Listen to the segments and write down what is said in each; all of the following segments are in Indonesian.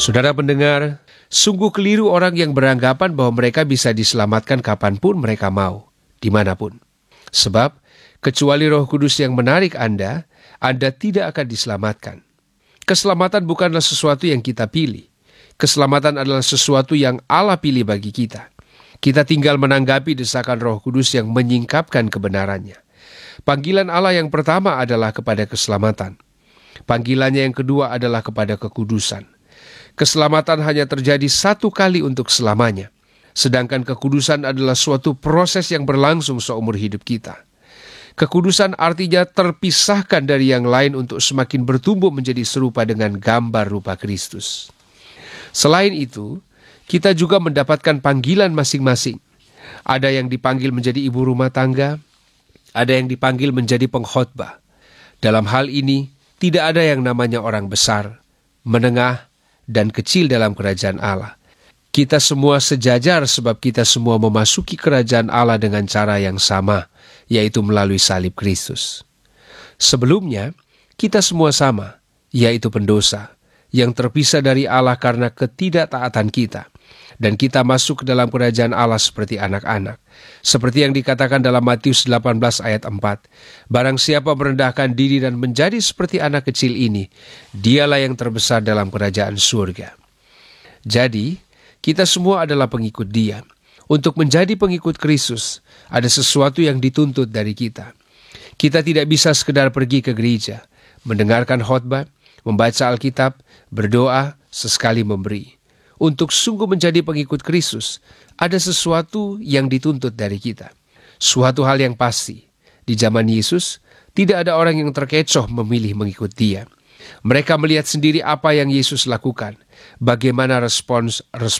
Saudara pendengar, sungguh keliru orang yang beranggapan bahwa mereka bisa diselamatkan kapanpun mereka mau, dimanapun. Sebab, kecuali Roh Kudus yang menarik Anda tidak akan diselamatkan. Keselamatan bukanlah sesuatu yang kita pilih. Keselamatan adalah sesuatu yang Allah pilih bagi kita. Kita tinggal menanggapi desakan Roh Kudus yang menyingkapkan kebenarannya. Panggilan Allah yang pertama adalah kepada keselamatan. Panggilannya yang kedua adalah kepada kekudusan. Keselamatan hanya terjadi satu kali untuk selamanya. Sedangkan kekudusan adalah suatu proses yang berlangsung seumur hidup kita. Kekudusan artinya terpisahkan dari yang lain untuk semakin bertumbuh menjadi serupa dengan gambar rupa Kristus. Selain itu, kita juga mendapatkan panggilan masing-masing. Ada yang dipanggil menjadi ibu rumah tangga, ada yang dipanggil menjadi pengkhotbah. Dalam hal ini, tidak ada yang namanya orang besar, menengah, dan kecil dalam kerajaan Allah. Kita semua sejajar sebab kita semua memasuki kerajaan Allah dengan cara yang sama, yaitu melalui salib Kristus. Sebelumnya, kita semua sama, yaitu pendosa, yang terpisah dari Allah karena ketidaktaatan kita. Dan kita masuk ke dalam kerajaan Allah seperti anak-anak. Seperti yang dikatakan dalam Matius 18 ayat 4. Barang siapa merendahkan diri dan menjadi seperti anak kecil ini, dialah yang terbesar dalam kerajaan surga. Jadi, kita semua adalah pengikut Dia. Untuk menjadi pengikut Kristus, ada sesuatu yang dituntut dari kita. Kita tidak bisa sekedar pergi ke gereja, mendengarkan khotbah, membaca Alkitab, berdoa, sesekali memberi. Untuk sungguh menjadi pengikut Kristus, ada sesuatu yang dituntut dari kita. Suatu hal yang pasti, di zaman Yesus, tidak ada orang yang terkecoh memilih mengikut Dia. Mereka melihat sendiri apa yang Yesus lakukan, bagaimana respons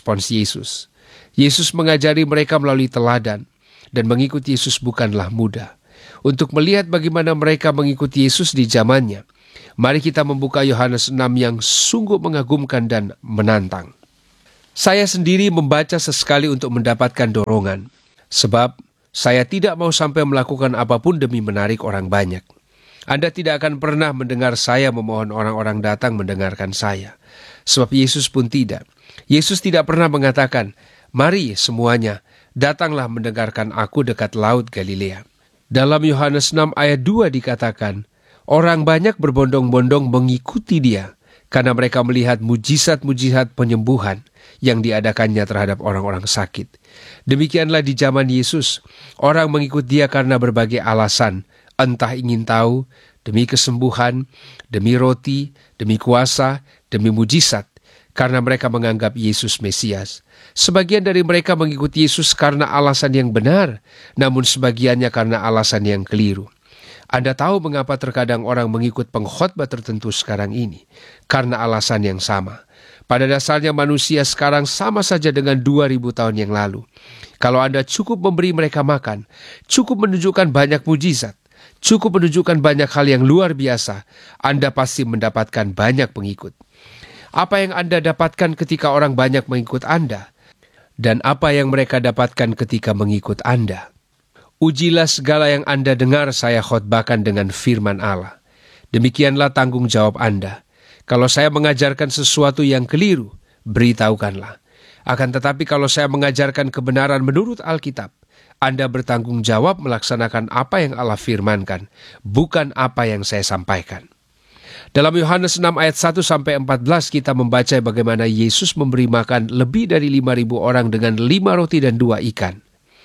Yesus. Yesus mengajari mereka melalui teladan, dan mengikut Yesus bukanlah mudah. Untuk melihat bagaimana mereka mengikuti Yesus di zamannya, mari kita membuka Yohanes 6 yang sungguh mengagumkan dan menantang. Saya sendiri membaca sesekali untuk mendapatkan dorongan, sebab saya tidak mau sampai melakukan apapun demi menarik orang banyak. Anda tidak akan pernah mendengar saya memohon orang-orang datang mendengarkan saya, sebab Yesus pun tidak. Yesus tidak pernah mengatakan, "Mari semuanya, datanglah mendengarkan aku dekat laut Galilea." Dalam Yohanes 6 ayat 2 dikatakan, orang banyak berbondong-bondong mengikuti Dia, karena mereka melihat mujizat-mujizat penyembuhan yang diadakannya terhadap orang-orang sakit. Demikianlah di zaman Yesus, orang mengikut Dia karena berbagai alasan, entah ingin tahu, demi kesembuhan, demi roti, demi kuasa, demi mujizat, karena mereka menganggap Yesus Mesias. Sebagian dari mereka mengikuti Yesus karena alasan yang benar, namun sebagiannya karena alasan yang keliru. Anda tahu mengapa terkadang orang mengikut pengkhotbah tertentu sekarang ini? Karena alasan yang sama. Pada dasarnya manusia sekarang sama saja dengan 2000 tahun yang lalu. Kalau Anda cukup memberi mereka makan, cukup menunjukkan banyak mujizat, cukup menunjukkan banyak hal yang luar biasa, Anda pasti mendapatkan banyak pengikut. Apa yang Anda dapatkan ketika orang banyak mengikut Anda? Dan apa yang mereka dapatkan ketika mengikut Anda? Ujilah segala yang Anda dengar saya khotbahkan dengan firman Allah. Demikianlah tanggung jawab Anda. Kalau saya mengajarkan sesuatu yang keliru, beritahukanlah. Akan tetapi kalau saya mengajarkan kebenaran menurut Alkitab, Anda bertanggung jawab melaksanakan apa yang Allah firmankan, bukan apa yang saya sampaikan. Dalam Yohanes 6 ayat 1-14 kita membaca bagaimana Yesus memberi makan lebih dari 5.000 orang dengan 5 roti dan 2 ikan.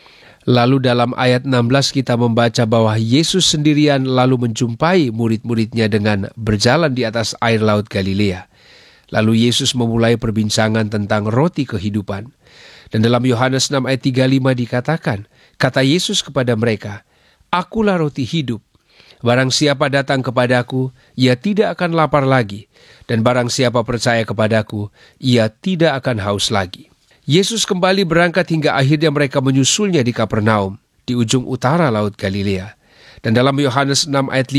Lalu dalam ayat 16 kita membaca bahwa Yesus sendirian lalu menjumpai murid-muridnya dengan berjalan di atas air laut Galilea. Lalu Yesus memulai perbincangan tentang roti kehidupan. Dan dalam Yohanes 6 ayat 35 dikatakan, kata Yesus kepada mereka, "Akulah roti hidup. Barang siapa datang kepadaku, ia tidak akan lapar lagi. Dan barang siapa percaya kepadaku, ia tidak akan haus lagi." Yesus kembali berangkat hingga akhirnya mereka menyusulnya di Kapernaum, di ujung utara Laut Galilea. Dan dalam Yohanes 6 ayat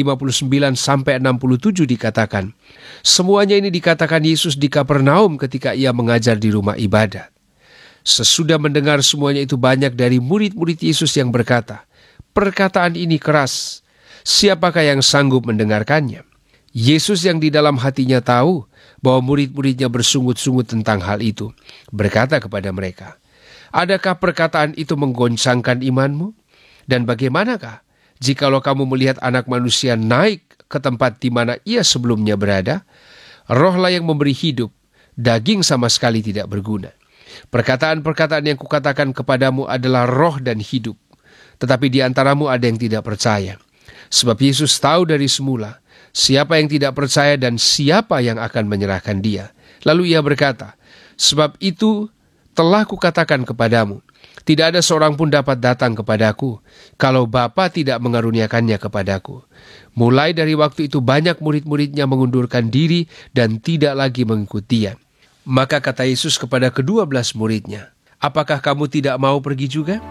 59-67 dikatakan, semuanya ini dikatakan Yesus di Kapernaum ketika ia mengajar di rumah ibadat. Sesudah mendengar semuanya itu banyak dari murid-murid Yesus yang berkata, "Perkataan ini keras, siapakah yang sanggup mendengarkannya?" Yesus yang di dalam hatinya tahu bahwa murid-muridnya bersungut-sungut tentang hal itu, berkata kepada mereka, "Adakah perkataan itu menggoncangkan imanmu? Dan bagaimanakah jikalau kamu melihat Anak Manusia naik ke tempat di mana ia sebelumnya berada? Rohlah yang memberi hidup, daging sama sekali tidak berguna. Perkataan-perkataan yang kukatakan kepadamu adalah roh dan hidup, tetapi di antaramu ada yang tidak percaya." Sebab Yesus tahu dari semula siapa yang tidak percaya dan siapa yang akan menyerahkan dia. Lalu ia berkata, "Sebab itu telah kukatakan kepadamu, tidak ada seorang pun dapat datang kepadaku kalau Bapa tidak mengaruniakannya kepadaku." Mulai dari waktu itu banyak murid-muridnya mengundurkan diri dan tidak lagi mengikut dia. Maka kata Yesus kepada ke-12 muridnya, "Apakah kamu tidak mau pergi juga?"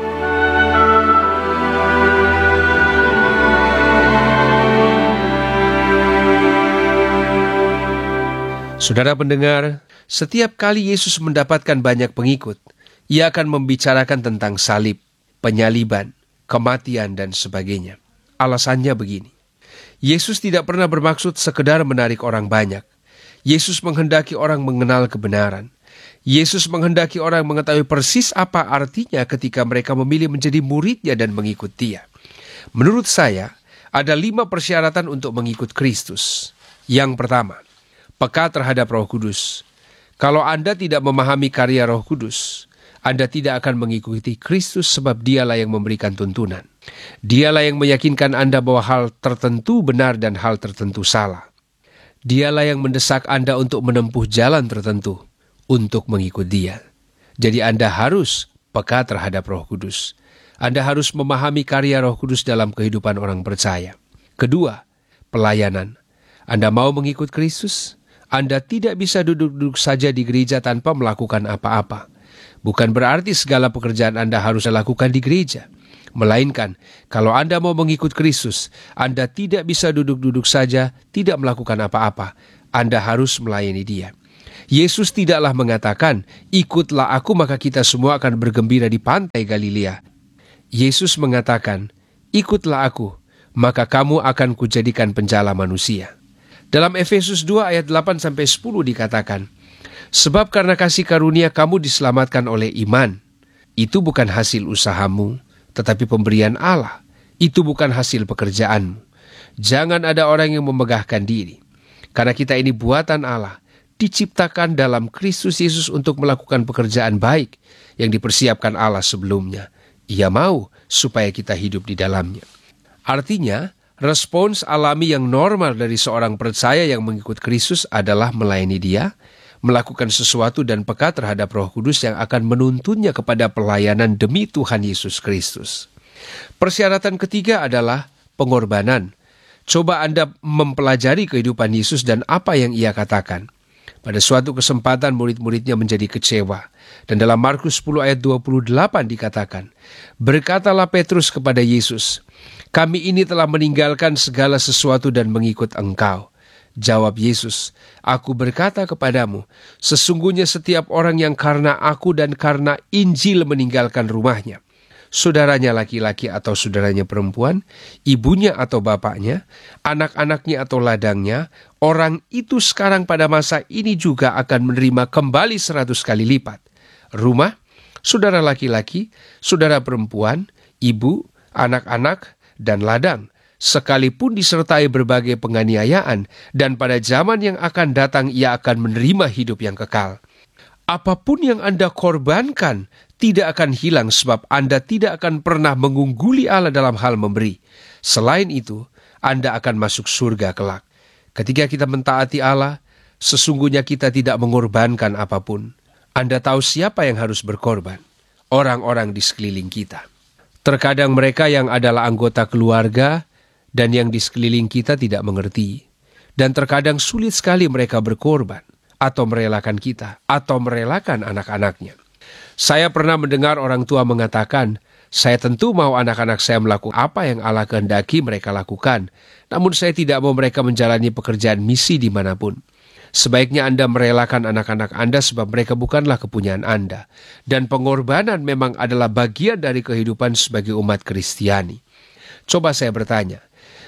Saudara pendengar, setiap kali Yesus mendapatkan banyak pengikut, ia akan membicarakan tentang salib, penyaliban, kematian, dan sebagainya. Alasannya begini, Yesus tidak pernah bermaksud sekedar menarik orang banyak. Yesus menghendaki orang mengenal kebenaran. Yesus menghendaki orang mengetahui persis apa artinya ketika mereka memilih menjadi muridnya dan mengikut dia. Menurut saya, ada 5 persyaratan untuk mengikut Kristus. Yang pertama, peka terhadap Roh Kudus. Kalau Anda tidak memahami karya Roh Kudus, Anda tidak akan mengikuti Kristus sebab dialah yang memberikan tuntunan. Dialah yang meyakinkan Anda bahwa hal tertentu benar dan hal tertentu salah. Dialah yang mendesak Anda untuk menempuh jalan tertentu untuk mengikut Dia. Jadi Anda harus peka terhadap Roh Kudus. Anda harus memahami karya Roh Kudus dalam kehidupan orang percaya. Kedua, pelayanan. Anda mau mengikut Kristus? Anda tidak bisa duduk-duduk saja di gereja tanpa melakukan apa-apa. Bukan berarti segala pekerjaan Anda harus lakukan di gereja. Melainkan, kalau Anda mau mengikut Kristus, Anda tidak bisa duduk-duduk saja, tidak melakukan apa-apa. Anda harus melayani Dia. Yesus tidaklah mengatakan, "Ikutlah aku maka kita semua akan bergembira di pantai Galilea." Yesus mengatakan, "Ikutlah aku, maka kamu akan kujadikan penjala manusia." Dalam Efesus 2 ayat 8-10 dikatakan, "Sebab karena kasih karunia kamu diselamatkan oleh iman. Itu bukan hasil usahamu, tetapi pemberian Allah. Itu bukan hasil pekerjaanmu. Jangan ada orang yang memegahkan diri. Karena kita ini buatan Allah, diciptakan dalam Kristus Yesus untuk melakukan pekerjaan baik yang dipersiapkan Allah sebelumnya. Ia mau supaya kita hidup di dalamnya." Artinya, respons alami yang normal dari seorang percaya yang mengikut Kristus adalah melayani Dia, melakukan sesuatu dan peka terhadap Roh Kudus yang akan menuntunnya kepada pelayanan demi Tuhan Yesus Kristus. Persyaratan ketiga adalah pengorbanan. Coba Anda mempelajari kehidupan Yesus dan apa yang Ia katakan. Pada suatu kesempatan murid-muridnya menjadi kecewa. Dan dalam Markus 10 ayat 28 dikatakan, "Berkatalah Petrus kepada Yesus, 'Kami ini telah meninggalkan segala sesuatu dan mengikut Engkau.' Jawab Yesus, 'Aku berkata kepadamu, sesungguhnya setiap orang yang karena aku dan karena Injil meninggalkan rumahnya, saudaranya laki-laki atau saudaranya perempuan, ibunya atau bapaknya, anak-anaknya atau ladangnya, orang itu sekarang pada masa ini juga akan menerima kembali 100 kali lipat. Rumah, saudara laki-laki, saudara perempuan, ibu, anak-anak, dan ladang, sekalipun disertai berbagai penganiayaan, dan pada zaman yang akan datang ia akan menerima hidup yang kekal. Apapun yang Anda korbankan tidak akan hilang sebab Anda tidak akan pernah mengungguli Allah dalam hal memberi. Selain itu, Anda akan masuk surga kelak. Ketika kita mentaati Allah, sesungguhnya kita tidak mengorbankan apapun. Anda tahu siapa yang harus berkorban? Orang-orang di sekeliling kita. Terkadang mereka yang adalah anggota keluarga dan yang di sekeliling kita tidak mengerti. Dan terkadang sulit sekali mereka berkorban atau merelakan kita atau merelakan anak-anaknya. Saya pernah mendengar orang tua mengatakan, "Saya tentu mau anak-anak saya melakukan apa yang Allah kehendaki mereka lakukan. Namun saya tidak mau mereka menjalani pekerjaan misi dimanapun. Sebaiknya Anda merelakan anak-anak Anda sebab mereka bukanlah kepunyaan Anda. Dan pengorbanan memang adalah bagian dari kehidupan sebagai umat Kristiani." Coba saya bertanya,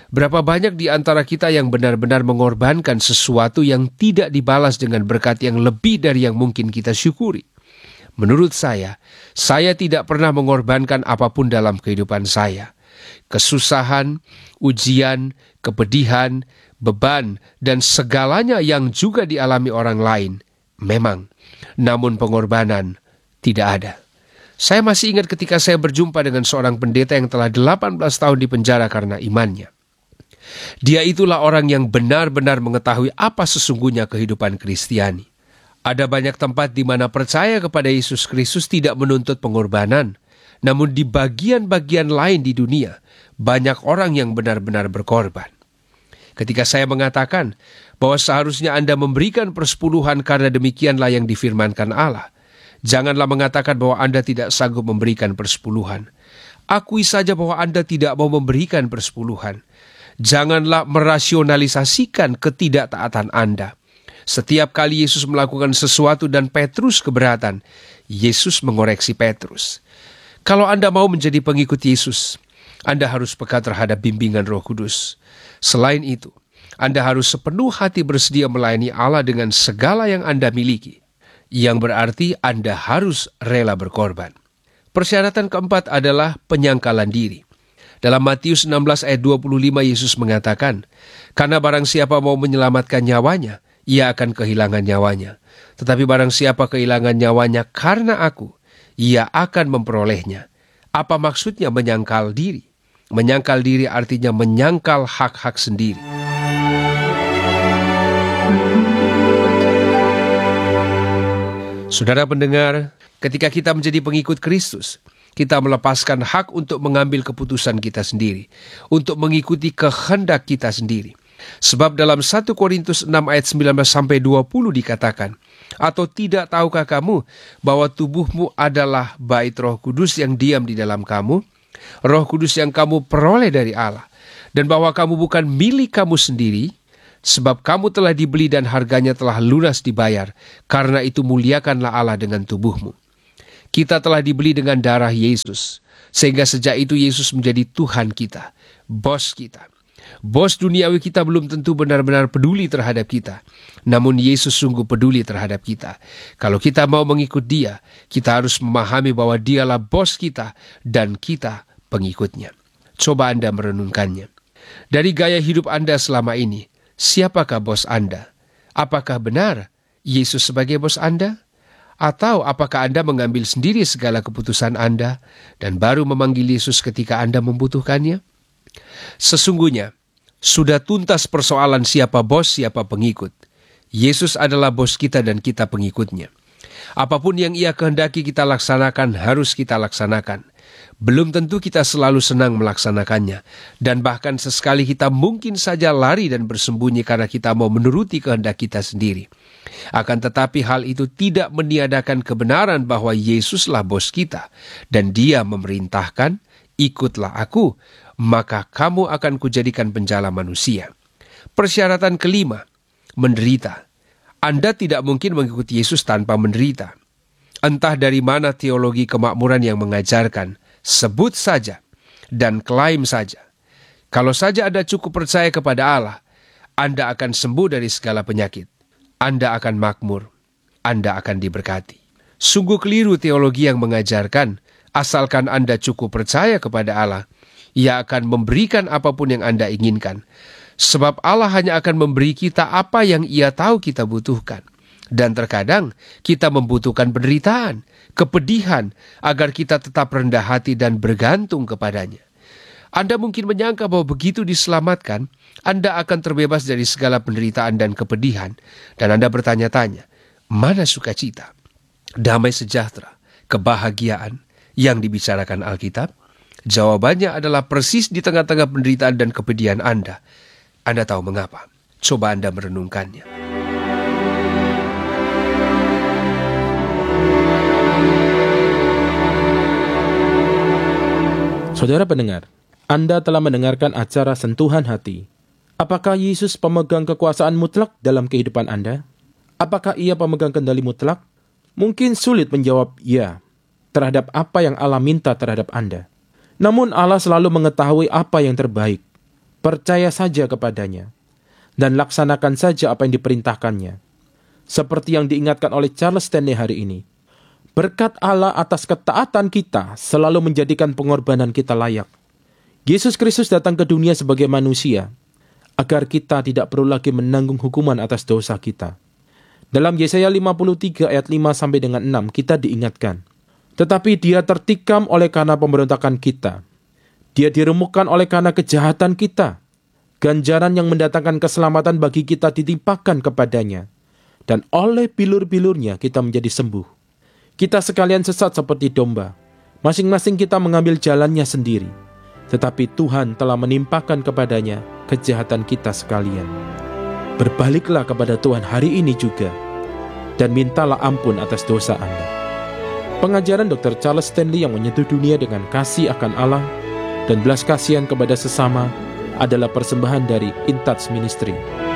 Berapa banyak di antara kita yang benar-benar mengorbankan sesuatu yang tidak dibalas dengan berkat yang lebih dari yang mungkin kita syukuri? Menurut saya tidak pernah mengorbankan apapun dalam kehidupan saya. Kesusahan, ujian, kepedihan, beban, dan segalanya yang juga dialami orang lain, memang. Namun pengorbanan tidak ada. Saya masih ingat ketika saya berjumpa dengan seorang pendeta yang telah 18 tahun di penjara karena imannya. Dia itulah orang yang benar-benar mengetahui apa sesungguhnya kehidupan Kristiani. Ada banyak tempat di mana percaya kepada Yesus Kristus tidak menuntut pengorbanan. Namun di bagian-bagian lain di dunia, banyak orang yang benar-benar berkorban. Ketika saya mengatakan bahwa seharusnya Anda memberikan persepuluhan karena demikianlah yang difirmankan Allah, janganlah mengatakan bahwa Anda tidak sanggup memberikan persepuluhan. Akui saja bahwa Anda tidak mau memberikan persepuluhan. Janganlah merasionalisasikan ketidaktaatan Anda. Setiap kali Yesus melakukan sesuatu dan Petrus keberatan, Yesus mengoreksi Petrus. Kalau Anda mau menjadi pengikut Yesus, Anda harus peka terhadap bimbingan Roh Kudus. Selain itu, Anda harus sepenuh hati bersedia melayani Allah dengan segala yang Anda miliki, yang berarti Anda harus rela berkorban. Persyaratan keempat adalah penyangkalan diri. Dalam Matius 16 ayat 25 Yesus mengatakan, "Karena barang siapa mau menyelamatkan nyawanya, ia akan kehilangan nyawanya. Tetapi barang siapa kehilangan nyawanya karena aku, ia akan memperolehnya." Apa maksudnya menyangkal diri? Menyangkal diri artinya menyangkal hak-hak sendiri. Saudara pendengar, ketika kita menjadi pengikut Kristus, kita melepaskan hak untuk mengambil keputusan kita sendiri, untuk mengikuti kehendak kita sendiri. Sebab dalam 1 Korintus 6 ayat 19-20 dikatakan, "Atau tidak tahukah kamu bahwa tubuhmu adalah bait Roh Kudus yang diam di dalam kamu, Roh Kudus yang kamu peroleh dari Allah, dan bahwa kamu bukan milik kamu sendiri, sebab kamu telah dibeli dan harganya telah lunas dibayar, karena itu muliakanlah Allah dengan tubuhmu." Kita telah dibeli dengan darah Yesus, sehingga sejak itu Yesus menjadi Tuhan kita, bos kita. Bos duniawi kita belum tentu benar-benar peduli terhadap kita, namun Yesus sungguh peduli terhadap kita. Kalau kita mau mengikut Dia, kita harus memahami bahwa Dialah bos kita dan kita pengikutnya. Coba Anda merenungkannya. Dari gaya hidup Anda selama ini, siapakah bos Anda? Apakah benar Yesus sebagai bos Anda? Atau apakah Anda mengambil sendiri segala keputusan Anda dan baru memanggil Yesus ketika Anda membutuhkannya? Sesungguhnya, sudah tuntas persoalan siapa bos, siapa pengikut. Yesus adalah bos kita dan kita pengikutnya. Apapun yang Ia kehendaki kita laksanakan, harus kita laksanakan. Belum tentu kita selalu senang melaksanakannya, dan bahkan sesekali kita mungkin saja lari dan bersembunyi karena kita mau menuruti kehendak kita sendiri. Akan tetapi hal itu tidak meniadakan kebenaran bahwa Yesuslah bos kita, dan Dia memerintahkan, "Ikutlah aku, maka kamu akan kujadikan penjala manusia." Persyaratan kelima, menderita. Anda tidak mungkin mengikuti Yesus tanpa menderita. Entah dari mana teologi kemakmuran yang mengajarkan, sebut saja dan klaim saja. Kalau saja Anda cukup percaya kepada Allah, Anda akan sembuh dari segala penyakit. Anda akan makmur. Anda akan diberkati. Sungguh keliru teologi yang mengajarkan, asalkan Anda cukup percaya kepada Allah, Ia akan memberikan apapun yang Anda inginkan. Sebab Allah hanya akan memberi kita apa yang Ia tahu kita butuhkan. Dan terkadang kita membutuhkan penderitaan, kepedihan, agar kita tetap rendah hati dan bergantung kepadanya. Anda mungkin menyangka bahwa begitu diselamatkan, Anda akan terbebas dari segala penderitaan dan kepedihan. Dan Anda bertanya-tanya, mana sukacita, damai sejahtera, kebahagiaan yang dibicarakan Alkitab? Jawabannya adalah persis di tengah-tengah penderitaan dan kepedihan Anda. Anda tahu mengapa? Coba Anda merenungkannya. Saudara pendengar, Anda telah mendengarkan acara Sentuhan Hati. Apakah Yesus pemegang kekuasaan mutlak dalam kehidupan Anda? Apakah Ia pemegang kendali mutlak? Mungkin sulit menjawab ya terhadap apa yang Allah minta terhadap Anda. Namun Allah selalu mengetahui apa yang terbaik. Percaya saja kepadanya, dan laksanakan saja apa yang diperintahkannya. Seperti yang diingatkan oleh Charles Stanley hari ini, berkat Allah atas ketaatan kita selalu menjadikan pengorbanan kita layak. Yesus Kristus datang ke dunia sebagai manusia, agar kita tidak perlu lagi menanggung hukuman atas dosa kita. Dalam Yesaya 53 ayat 5 sampai dengan 6 kita diingatkan, tetapi dia tertikam oleh karena pemberontakan kita. Dia diremukkan oleh karena kejahatan kita. Ganjaran yang mendatangkan keselamatan bagi kita ditimpakan kepadanya. Dan oleh bilur-bilurnya kita menjadi sembuh. Kita sekalian sesat seperti domba. Masing-masing kita mengambil jalannya sendiri. Tetapi Tuhan telah menimpakan kepadanya kejahatan kita sekalian. Berbaliklah kepada Tuhan hari ini juga, dan mintalah ampun atas dosa Anda. Pengajaran Dr. Charles Stanley yang menyentuh dunia dengan kasih akan Allah dan belas kasihan kepada sesama adalah persembahan dari In Touch Ministry.